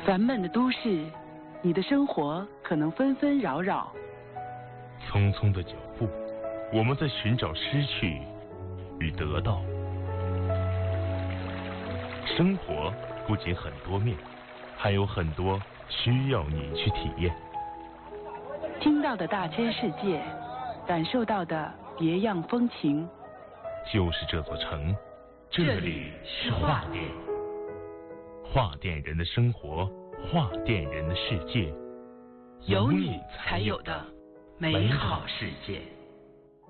烦闷的都市，你的生活可能纷纷扰扰。 匆匆的脚步，我们在寻找失去与得到。生活不仅很多面，还有很多需要你去体验。 听到的大千世界，感受到的别样风情。 就是这座城，这里是画店。画店人的生活，画店人的世界， 有你才有的美好世界。